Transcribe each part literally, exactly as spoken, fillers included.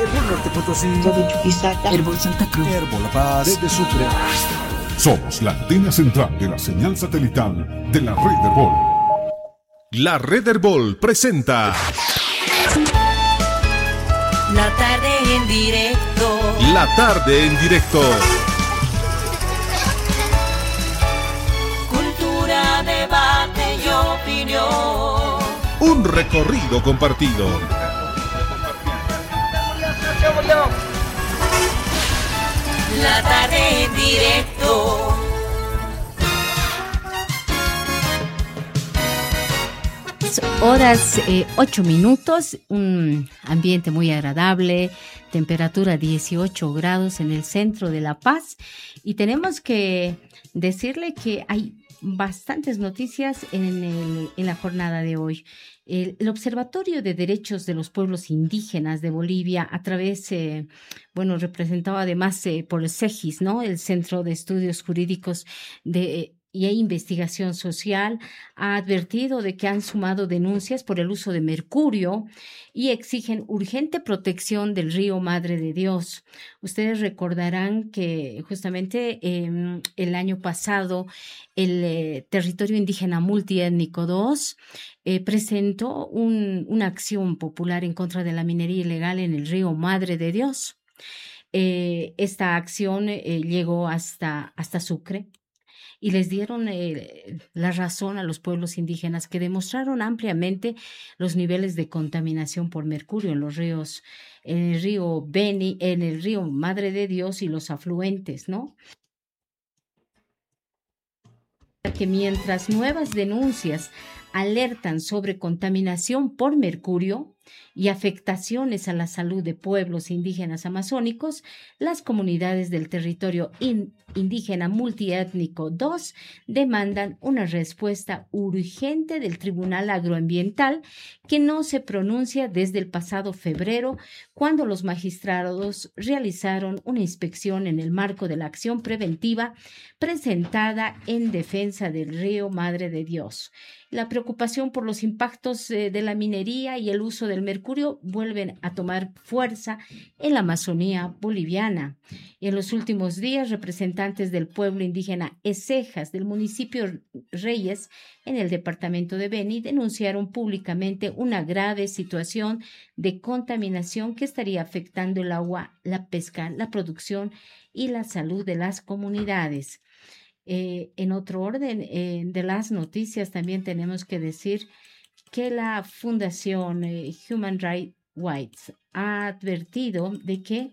Herbol Norte Potosí, de Chuquisaca, Herbol Santa Cruz, Herbol La Paz, desde Sucre. Somos la antena central de la señal satelital de la red Herbol. La red Herbol presenta La tarde en directo. La tarde en directo. Cultura, debate y opinión. Un recorrido compartido. La tarde en directo. Horas eh, ocho minutos, un ambiente muy agradable, temperatura dieciocho grados en el centro de La Paz, y tenemos que decirle que hay bastantes noticias en, el, en la jornada de hoy. El, el Observatorio de Derechos de los Pueblos Indígenas de Bolivia, a través, eh, bueno, representado además eh, por el CEGIS, ¿no? El Centro de Estudios Jurídicos de eh, y Investigación Social, ha advertido de que han sumado denuncias por el uso de mercurio y exigen urgente protección del río Madre de Dios. Ustedes recordarán que justamente eh, el año pasado el eh, Territorio Indígena Multiétnico dos eh, presentó un, una acción popular en contra de la minería ilegal en el río Madre de Dios. Eh, esta acción eh, llegó hasta, hasta Sucre, y les dieron eh, la razón a los pueblos indígenas, que demostraron ampliamente los niveles de contaminación por mercurio en los ríos, en el río Beni, en el río Madre de Dios y los afluentes, ¿no? Que mientras nuevas denuncias alertan sobre contaminación por mercurio y afectaciones a la salud de pueblos indígenas amazónicos, las comunidades del territorio in, indígena multiétnico dos demandan una respuesta urgente del Tribunal Agroambiental, que no se pronuncia desde el pasado febrero, cuando los magistrados realizaron una inspección en el marco de la acción preventiva presentada en defensa del río Madre de Dios. La preocupación por los impactos eh, de la minería y el uso del mercurio vuelven a tomar fuerza en la Amazonía boliviana. Y en los últimos días, representantes del pueblo indígena Ecejas del municipio Reyes, en el departamento de Beni, denunciaron públicamente una grave situación de contaminación que estaría afectando el agua, la pesca, la producción y la salud de las comunidades. Eh, en otro orden eh, de las noticias, también tenemos que decir que la Fundación eh, Human Rights Watch ha advertido de que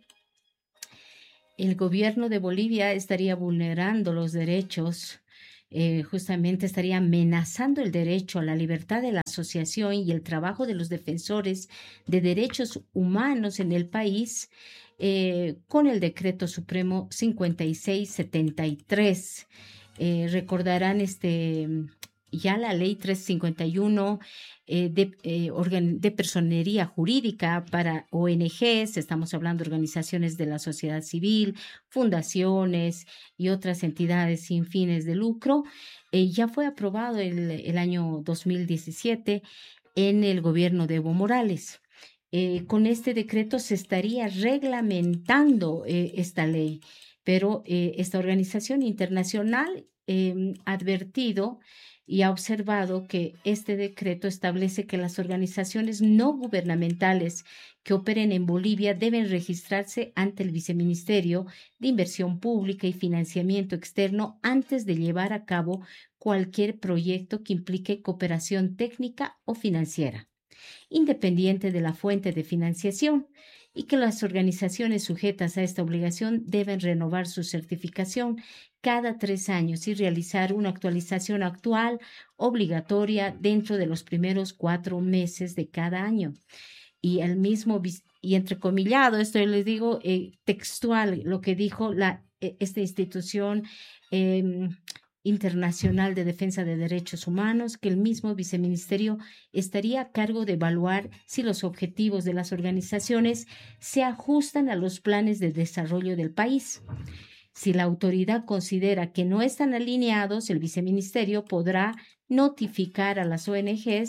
el gobierno de Bolivia estaría vulnerando los derechos, eh, justamente estaría amenazando el derecho a la libertad de la asociación y el trabajo de los defensores de derechos humanos en el país, Eh, con el decreto supremo cincuenta y seis setenta y tres. Eh, recordarán este, ya la ley trescientos cincuenta y uno eh, de, eh, organ, de personería jurídica para O N Ges, estamos hablando de organizaciones de la sociedad civil, fundaciones y otras entidades sin fines de lucro. Eh, ya fue aprobado el, el año dos mil diecisiete en el gobierno de Evo Morales. Eh, con este decreto se estaría reglamentando eh, esta ley, pero eh, esta organización internacional eh, ha advertido y ha observado que este decreto establece que las organizaciones no gubernamentales que operen en Bolivia deben registrarse ante el Viceministerio de Inversión Pública y Financiamiento Externo antes de llevar a cabo cualquier proyecto que implique cooperación técnica o financiera, independiente de la fuente de financiación, y que las organizaciones sujetas a esta obligación deben renovar su certificación cada tres años y realizar una actualización actual obligatoria dentro de los primeros cuatro meses de cada año. Y el mismo, y entrecomillado, esto yo les digo eh, textual, lo que dijo la, esta institución eh, Internacional de Defensa de Derechos Humanos, que el mismo viceministerio estaría a cargo de evaluar si los objetivos de las organizaciones se ajustan a los planes de desarrollo del país. Si la autoridad considera que no están alineados, el viceministerio podrá notificar a las O N Ges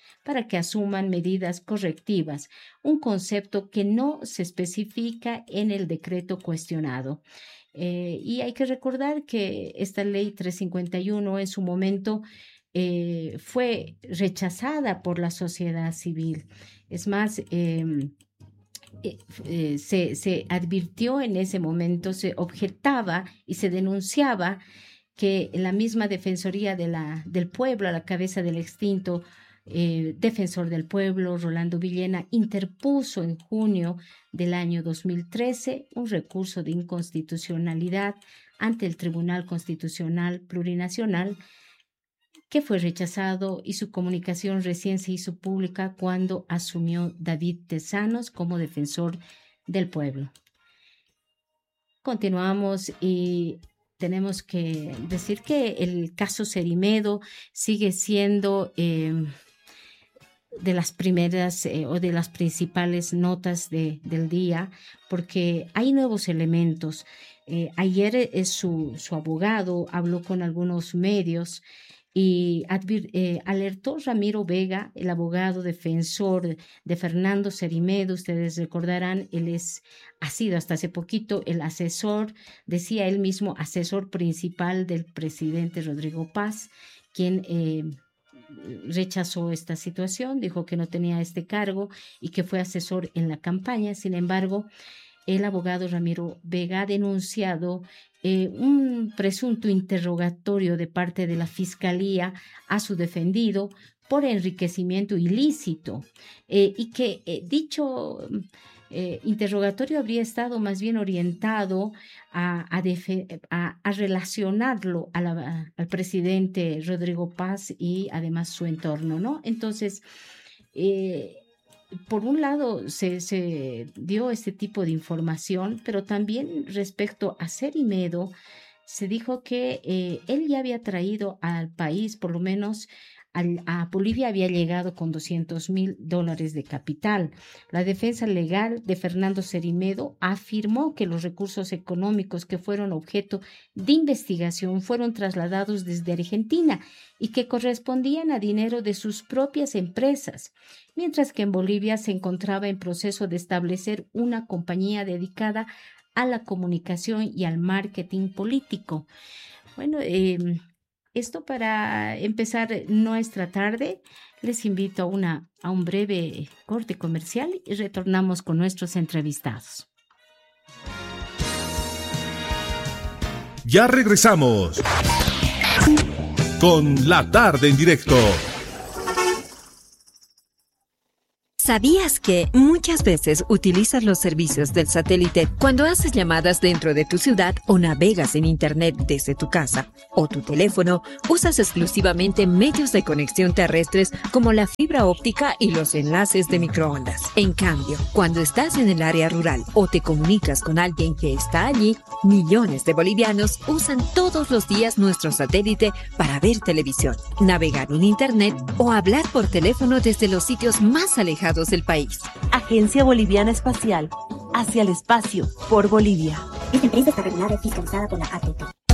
para que asuman medidas correctivas, un concepto que no se especifica en el decreto cuestionado. Eh, y hay que recordar que esta ley trescientos cincuenta y uno en su momento eh, fue rechazada por la sociedad civil. Es más, eh, eh, eh, se, se advirtió en ese momento, se objetaba y se denunciaba que la misma Defensoría de la, del Pueblo, a la cabeza del extinto eh, defensor del pueblo, Rolando Villena, interpuso en junio del año dos mil trece un recurso de inconstitucionalidad ante el Tribunal Constitucional Plurinacional, que fue rechazado, y su comunicación recién se hizo pública cuando asumió David Tezanos como defensor del pueblo. Continuamos y tenemos que decir que el caso Cerimedo sigue siendo eh, de las primeras eh, o de las principales notas de, del día, porque hay nuevos elementos. Eh, ayer eh, su, su abogado habló con algunos medios y advir, eh, alertó Ramiro Vega, el abogado defensor de Fernando Cerimedo. Ustedes recordarán, él es, ha sido hasta hace poquito el asesor, decía él mismo, asesor principal del presidente Rodrigo Paz, quien eh, rechazó esta situación, dijo que no tenía este cargo y que fue asesor en la campaña. Sin embargo, el abogado Ramiro Vega ha denunciado eh, un presunto interrogatorio de parte de la Fiscalía a su defendido por enriquecimiento ilícito eh, y que eh, dicho eh, interrogatorio habría estado más bien orientado a, a, defe- a, a relacionarlo a la, al presidente Rodrigo Paz y además su entorno, ¿no? Entonces, eh, por un lado se, se dio este tipo de información, pero también respecto a Cerimedo se dijo que eh, él ya había traído al país, por lo menos al, a Bolivia había llegado con doscientos mil dólares de capital. La defensa legal de Fernando Cerimedo afirmó que los recursos económicos que fueron objeto de investigación fueron trasladados desde Argentina y que correspondían a dinero de sus propias empresas, mientras que en Bolivia se encontraba en proceso de establecer una compañía dedicada a la comunicación y al marketing político. Bueno, eh, esto para empezar nuestra tarde. Les invito a, una, a un breve corte comercial y retornamos con nuestros entrevistados. Ya regresamos con La Tarde en Directo. ¿Sabías que muchas veces utilizas los servicios del satélite cuando haces llamadas dentro de tu ciudad o navegas en Internet desde tu casa o tu teléfono? Usas exclusivamente medios de conexión terrestres como la fibra óptica y los enlaces de microondas. En cambio, cuando estás en el área rural o te comunicas con alguien que está allí, millones de bolivianos usan todos los días nuestro satélite para ver televisión, navegar en Internet o hablar por teléfono desde los sitios más alejados del país. Agencia Boliviana Espacial, hacia el espacio, por Bolivia. Esta empresa está regulada y fiscalizada por la A T P.